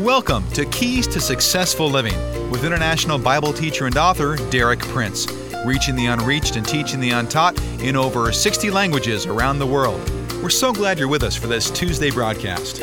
Welcome to Keys to Successful Living with international Bible teacher and author Derek Prince, reaching the unreached and teaching the untaught in over 60 languages around the world. We're so glad you're with us for this Tuesday broadcast.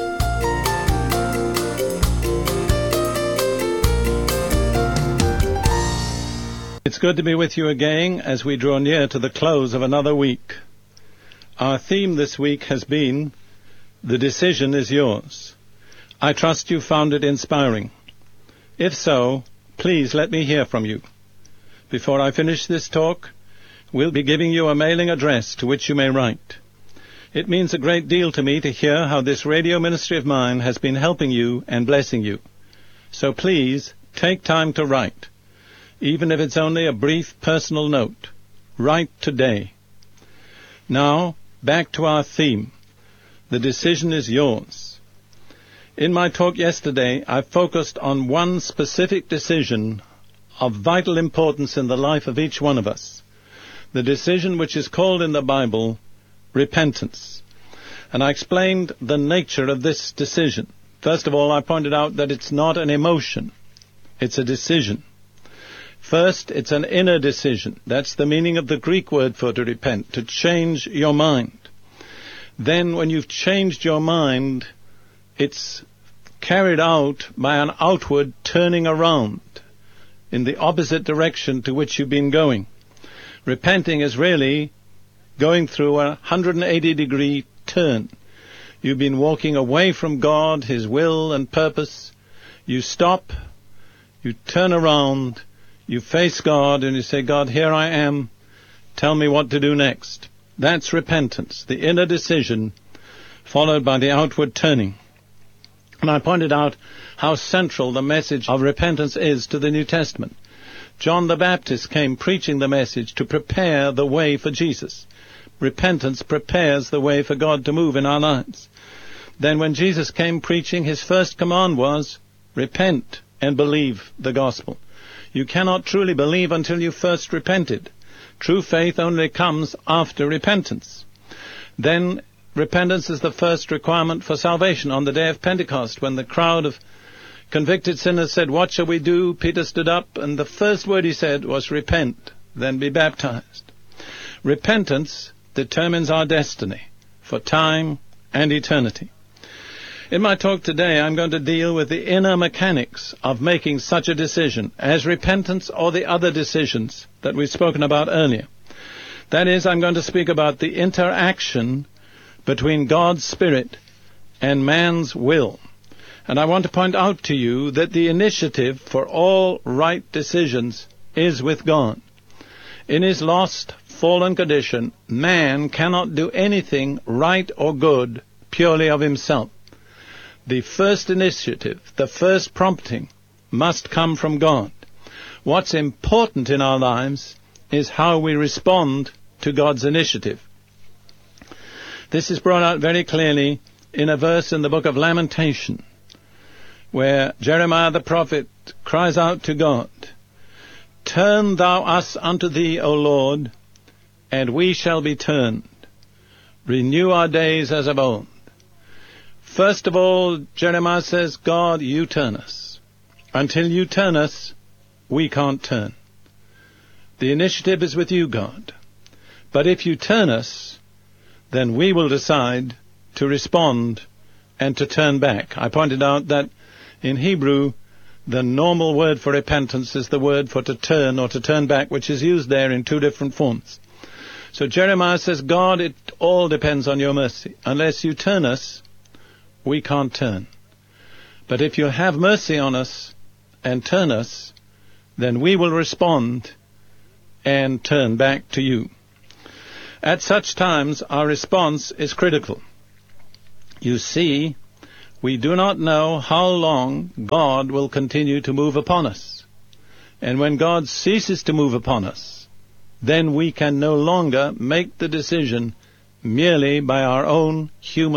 It's good to be with you again as we draw near to the close of another week. Our theme this week has been, "The decision is yours." I trust you found it inspiring. If so, please let me hear from you. Before I finish this talk, we'll be giving you a mailing address to which you may write. It means a great deal to me to hear how this radio ministry of mine has been helping you and blessing you. So please, take time to write. Even if it's only a brief personal note, write today. Now, back to our theme. The decision is yours. In my talk yesterday, I focused on one specific decision of vital importance in the life of each one of us. The decision which is called in the Bible repentance. And I explained the nature of this decision. First of all, I pointed out that it's not an emotion. It's a decision. First, it's an inner decision. That's the meaning of the Greek word for to repent, to change your mind. Then, when you've changed your mind, it's carried out by an outward turning around in the opposite direction to which you've been going. Repenting is really going through a 180-degree turn. You've been walking away from God, His will and purpose. You stop, you turn around, you face God, and you say, "God, here I am. Tell me what to do next." That's repentance, the inner decision, followed by the outward turning. And I pointed out how central the message of repentance is to the New Testament. John the Baptist came preaching the message to prepare the way for Jesus. Repentance prepares the way for God to move in our lives. Then when Jesus came preaching, his first command was, repent and believe the gospel. You cannot truly believe until you first repented. True faith only comes after repentance. Then repentance is the first requirement for salvation. On the day of Pentecost, when the crowd of convicted sinners said, "What shall we do?" Peter stood up, and the first word he said was, "Repent, then be baptized." Repentance determines our destiny for time and eternity. In my talk today, I'm going to deal with the inner mechanics of making such a decision, as repentance or the other decisions that we've spoken about earlier. That is, I'm going to speak about the interaction between God's Spirit and man's will. And I want to point out to you that the initiative for all right decisions is with God. In his lost, fallen condition, man cannot do anything right or good purely of himself. The first initiative, the first prompting, must come from God. What's important in our lives is how we respond to God's initiative. This is brought out very clearly in a verse in the book of Lamentation, where Jeremiah the prophet cries out to God, "Turn thou us unto thee, O Lord, and we shall be turned. Renew our days as of old." First of all, Jeremiah says, "God, you turn us. Until you turn us, we can't turn. The initiative is with you, God. But if you turn us, then we will decide to respond and to turn back." I pointed out that in Hebrew, the normal word for repentance is the word for to turn or to turn back, which is used there in two different forms. So Jeremiah says, "God, it all depends on your mercy. Unless you turn us, we can't turn. But if you have mercy on us and turn us, then we will respond and turn back to you." At such times, our response is critical. You see, we do not know how long God will continue to move upon us. And when God ceases to move upon us, then we can no longer make the decision merely by our own human